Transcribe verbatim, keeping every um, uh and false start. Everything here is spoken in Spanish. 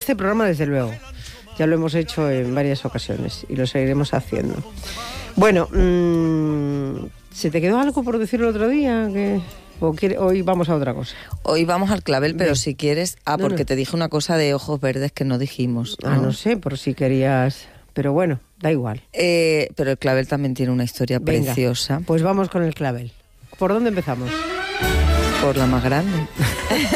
este programa desde luego. Ya lo hemos hecho en varias ocasiones y lo seguiremos haciendo. Bueno, mmm, ¿se te quedó algo por decir el otro día? Que... ¿O quiere, hoy vamos a otra cosa? Hoy vamos al clavel, pero Bien. si quieres... Ah, no, porque no. te dije una cosa de ojos verdes que no dijimos. ¿no? Ah, no sé, por si querías... Pero bueno, da igual. Eh, pero el clavel también tiene una historia Venga, preciosa. Pues vamos con el clavel. ¿Por dónde empezamos? Por la más grande.